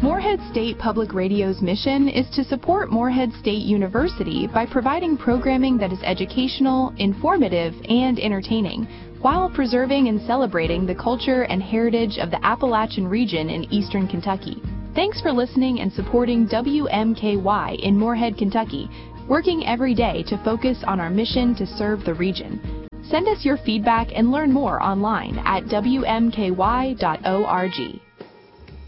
Morehead State Public Radio's mission is to support Morehead State University by providing programming that is educational, informative, and entertaining, while preserving and celebrating the culture and heritage of the Appalachian region in eastern Kentucky. Thanks for listening and supporting WMKY in Morehead, Kentucky, working every day to focus on our mission to serve the region. Send us your feedback and learn more online at WMKY.org.